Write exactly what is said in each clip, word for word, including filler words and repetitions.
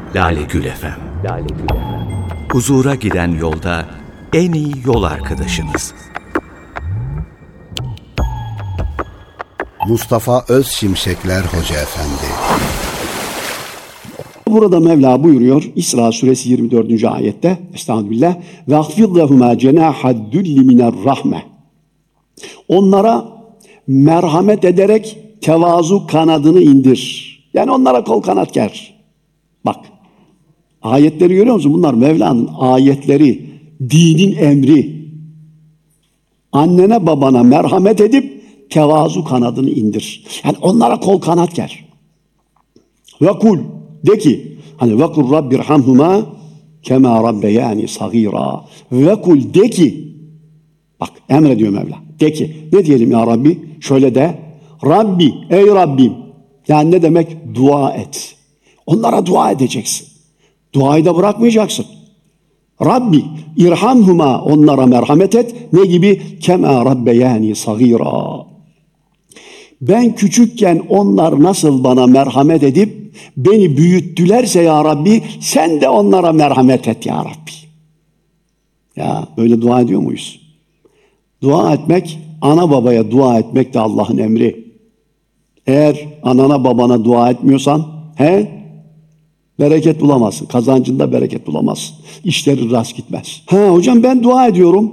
Lale Gül Efem. Lale Gül Efem. Huzura giden yolda en iyi yol arkadaşınız. Mustafa Özşimşekler Hoca Efendi. Burada Mevla buyuruyor İsra suresi yirmi dördüncü ayette Estağfirullah ve ahfid lehuma cenaha dulli miner rahme. Onlara merhamet ederek tevazu kanadını indir. Yani onlara kol kanat ger. Bak. Ayetleri görüyor musun? Bunlar Mevla'nın ayetleri, dinin emri. Annene babana merhamet edip tevazu kanadını indir. Yani onlara kol kanat ger. Ve kul, de ki, hani ve kul rabbirhamhuma kema rabbeyani sagira. Ve kul, de ki, bak emrediyor Mevla. De ki, ne diyelim ya Rabbi? Şöyle de, Rabbi, ey Rabbim. Yani ne demek? Dua et. Onlara dua edeceksin. Duayı da bırakmayacaksın. Rabbi, irhamhuma, onlara merhamet et. Ne gibi? Kema rabbeyani sagira. Ben küçükken onlar nasıl bana merhamet edip beni büyüttülerse ya Rabbi, sen de onlara merhamet et ya Rabbi. Ya böyle dua ediyor muyuz? Dua etmek, ana babaya dua etmek de Allah'ın emri. Eğer anana babana dua etmiyorsan, he? Bereket bulamazsın. Kazancında bereket bulamazsın. İşleri rast gitmez. Ha hocam ben dua ediyorum.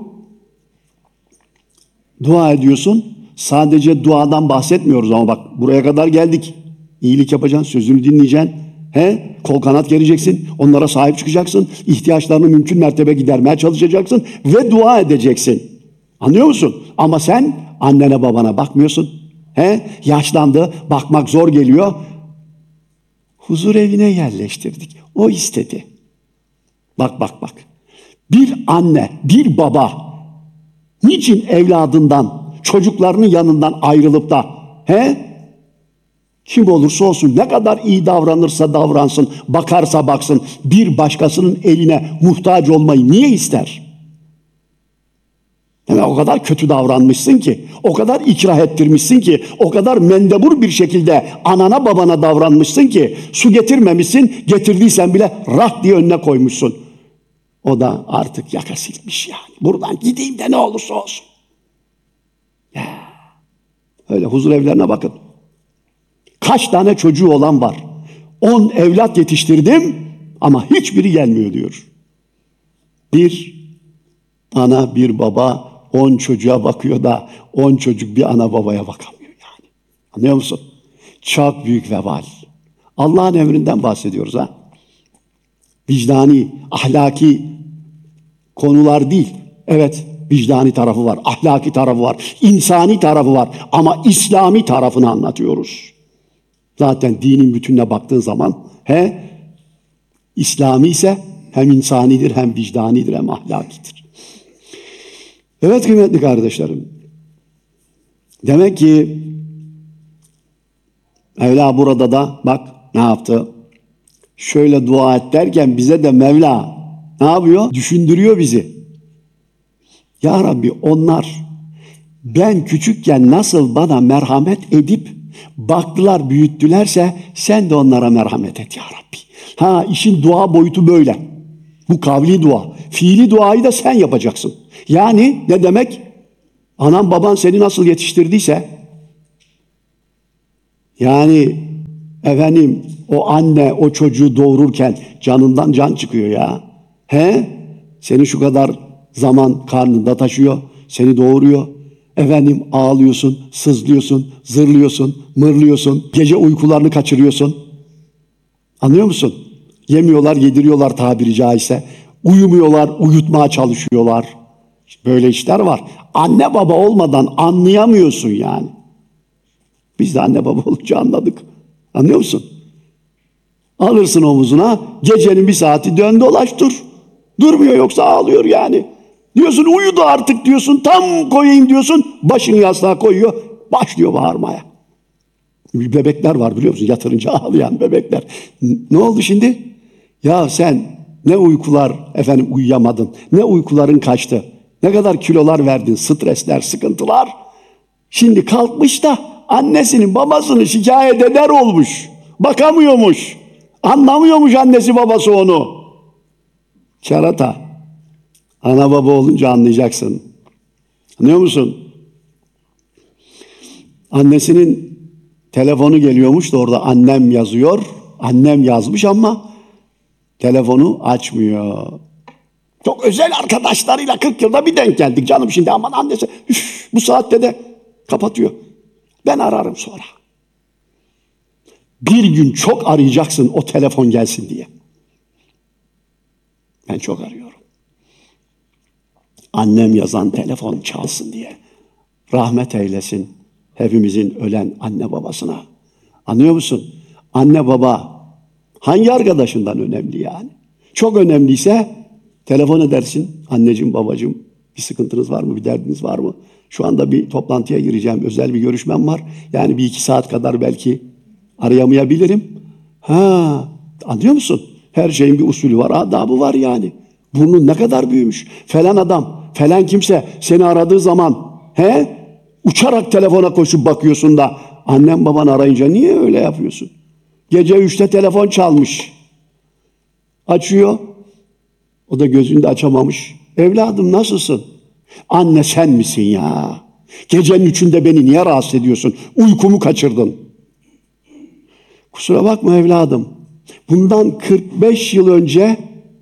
Dua ediyorsun. Sadece duadan bahsetmiyoruz ama bak buraya kadar geldik. İyilik yapacaksın, sözünü dinleyeceksin. He? Kol kanat gereceksin. Onlara sahip çıkacaksın. İhtiyaçlarını mümkün mertebe gidermeye çalışacaksın. Ve dua edeceksin. Anlıyor musun? Ama sen annene babana bakmıyorsun. He? Yaşlandı. Bakmak zor geliyor. Huzur evine yerleştirdik. O istedi. Bak bak bak. Bir anne, bir baba niçin evladından, çocuklarının yanından ayrılıp da he? Kim olursa olsun, ne kadar iyi davranırsa davransın, bakarsa baksın, bir başkasının eline muhtaç olmayı niye ister? Yani o kadar kötü davranmışsın ki, o kadar ikrah ettirmişsin ki, o kadar mendebur bir şekilde anana babana davranmışsın ki, su getirmemişsin, getirdiysen bile rah diye önüne koymuşsun. O da artık yaka silmiş yani. Buradan gideyim de ne olursa olsun. Ya. Öyle huzur evlerine bakın. Kaç tane çocuğu olan var? On evlat yetiştirdim ama hiçbiri gelmiyor diyor. Bir ana, bir baba on çocuğa bakıyor da on çocuk bir ana babaya bakamıyor yani. Anlıyor musun? Çok büyük vebal. Allah'ın emrinden bahsediyoruz ha. Vicdani, ahlaki konular değil. Evet, vicdani tarafı var, ahlaki tarafı var, insani tarafı var ama İslami tarafını anlatıyoruz. Zaten dinin bütününe baktığın zaman he, İslami ise hem insanidir, hem vicdanidir, hem ahlakidir. Evet kıymetli kardeşlerim. Demek ki Mevla burada da bak ne yaptı? Şöyle dua et derken bize de Mevla ne yapıyor? Düşündürüyor bizi. Ya Rabbi onlar ben küçükken nasıl bana merhamet edip baktılar, büyüttülerse sen de onlara merhamet et ya Rabbi. Ha işin dua boyutu böyle. Bu kavli dua. Fiili duayı da sen yapacaksın. Yani ne demek? Anan baban seni nasıl yetiştirdiyse, yani efendim o anne o çocuğu doğururken canından can çıkıyor ya. He? Seni şu kadar zaman karnında taşıyor, seni doğuruyor. Efendim ağlıyorsun, sızlıyorsun, zırlıyorsun, mırlıyorsun, gece uykularını kaçırıyorsun. Anlıyor musun? Yemiyorlar, yediriyorlar tabiri caizse. Uyumuyorlar, uyutmaya çalışıyorlar. Böyle işler var. Anne baba olmadan anlayamıyorsun yani. Biz de anne baba olunca anladık. Anlıyor musun? Alırsın omuzuna, gecenin bir saati dön dolaş dur. Durmuyor yoksa ağlıyor yani. Diyorsun uyudu artık diyorsun, tam koyayım diyorsun, başını yastığa koyuyor, başlıyor bağırmaya. Bebekler var biliyor musun? Yatırınca ağlayan bebekler. Ne oldu şimdi? Ya sen ne uykular efendim uyuyamadın, ne uykuların kaçtı, ne kadar kilolar verdin, stresler, sıkıntılar. Şimdi kalkmış da annesinin babasını şikayet eder olmuş, bakamıyormuş. Anlamıyormuş annesi babası onu. Kerata. Ana baba olunca anlayacaksın. Anlıyor musun? Annesinin telefonu geliyormuş da orada annem yazıyor. Annem yazmış ama telefonu açmıyor. Çok özel arkadaşlarıyla kırk yılda bir denk geldik canım şimdi. Aman annesi üf, bu saatte de kapatıyor. Ben ararım sonra. Bir gün çok arayacaksın o telefon gelsin diye. Ben çok arıyorum. Annem yazan telefon çalsın diye. Rahmet eylesin hepimizin ölen anne babasına. Anlıyor musun? Anne baba hangi arkadaşından önemli yani? Çok önemliyse telefon edersin. Anneciğim, babacığım bir sıkıntınız var mı? Bir derdiniz var mı? Şu anda bir toplantıya gireceğim. Özel bir görüşmem var. Yani bir iki saat kadar belki arayamayabilirim. Ha, anlıyor musun? Her şeyin bir usulü var, adabı var yani. Burnun ne kadar büyümüş. Falan adam, falan kimse seni aradığı zaman he, uçarak telefona koşup bakıyorsun da annem baban arayınca niye öyle yapıyorsun? Gece üçte telefon çalmış. Açıyor. O da gözünü de açamamış. Evladım nasılsın? Anne sen misin ya? Gecenin üçünde beni niye rahatsız ediyorsun? Uykumu kaçırdın. Kusura bakma evladım. Bundan kırk beş yıl önce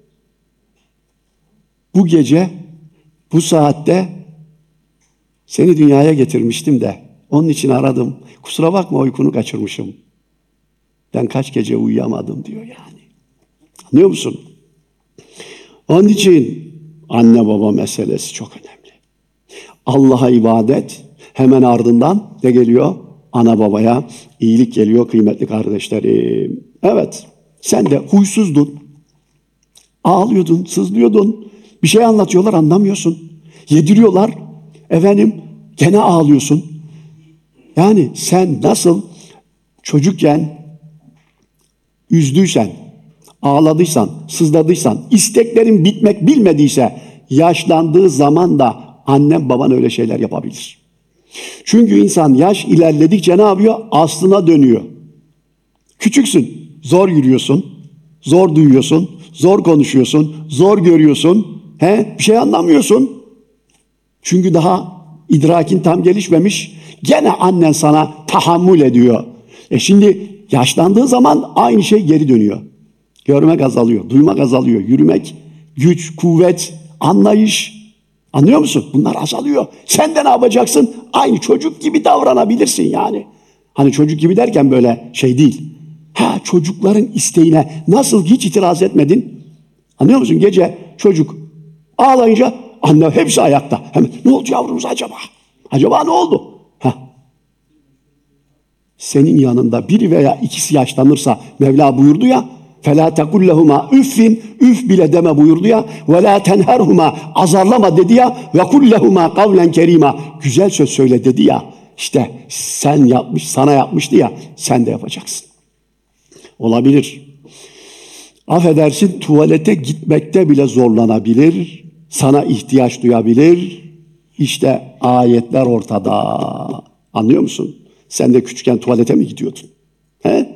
bu gece, bu saatte seni dünyaya getirmiştim de onun için aradım. Kusura bakma uykunu kaçırmışım. Ben kaç gece uyuyamadım diyor yani. Anlıyor musun? Onun için anne baba meselesi çok önemli. Allah'a ibadet, hemen ardından ne geliyor? Ana babaya iyilik geliyor kıymetli kardeşlerim. Evet, sen de huysuzdun. Ağlıyordun, sızlıyordun. Bir şey anlatıyorlar anlamıyorsun. Yediriyorlar. Efendim gene ağlıyorsun. Yani sen nasıl çocukken üzdüysen, ağladıysan, sızladıysan, isteklerin bitmek bilmediyse yaşlandığı zaman da annem baban öyle şeyler yapabilir. Çünkü insan yaş ilerledikçe ne yapıyor? Aslına dönüyor. Küçüksün, zor yürüyorsun, zor duyuyorsun, zor konuşuyorsun, zor görüyorsun. He? Bir şey anlamıyorsun. Çünkü daha idrakin tam gelişmemiş. Gene annen sana tahammül ediyor. E şimdi yaşlandığı zaman aynı şey geri dönüyor. Görmek azalıyor, duymak azalıyor, yürümek, güç, kuvvet, anlayış. Anlıyor musun? Bunlar azalıyor. Sen de ne yapacaksın? Aynı çocuk gibi davranabilirsin yani. Hani çocuk gibi derken böyle şey değil. Ha, çocukların isteğine nasıl hiç itiraz etmedin? Anlıyor musun? Gece çocuk ağlayınca anne hepsi ayakta. Hemen ne oldu yavrumuz acaba? Acaba ne oldu? Ha. Senin yanında biri veya ikisi yaşlanırsa Mevla buyurdu ya فَلَا تَقُلْ لَهُمَا üffin üf bile deme buyurdu ya وَلَا تَنْهَرْهُمَا azarlama dedi ya وَقُلْ لَهُمَا قَوْلًا كَرِيمًا güzel söz söyle dedi ya. İşte sen yapmış, sana yapmıştı ya, sen de yapacaksın. Olabilir. Affedersin, tuvalete gitmekte bile zorlanabilir. Sana ihtiyaç duyabilir. İşte ayetler ortada. Anlıyor musun? Sen de küçükken tuvalete mi gidiyordun? He?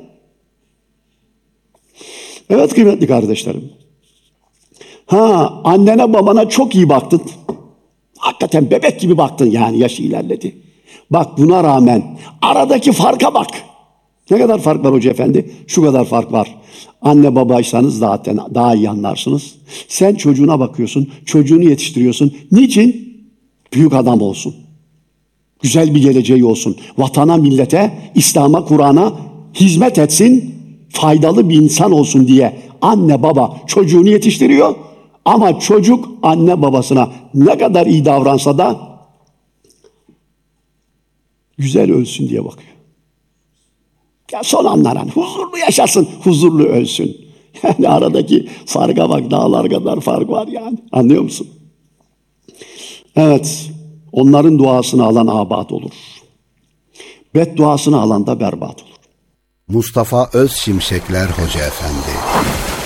Evet kıymetli kardeşlerim. Ha, annene babana çok iyi baktın. Hakikaten bebek gibi baktın yani, yaşı ilerledi. Bak buna rağmen aradaki farka bak. Ne kadar fark var hoca efendi? Şu kadar fark var. Anne babaysanız zaten daha iyi anlarsınız. Sen çocuğuna bakıyorsun, çocuğunu yetiştiriyorsun. Niçin? Büyük adam olsun. Güzel bir geleceği olsun. Vatana, millete, İslam'a, Kur'an'a hizmet etsin. Faydalı bir insan olsun diye anne baba çocuğunu yetiştiriyor. Ama çocuk anne babasına ne kadar iyi davransa da güzel ölsün diye bakıyor. Ya son anlar hani huzurlu yaşasın, huzurlu ölsün. Yani aradaki farka bak, dağlar kadar fark var yani. Anlıyor musun? Evet, onların duasını alan abat olur. Bedduasını alan da berbat olur. Mustafa Özşimşekler Hoca Efendi.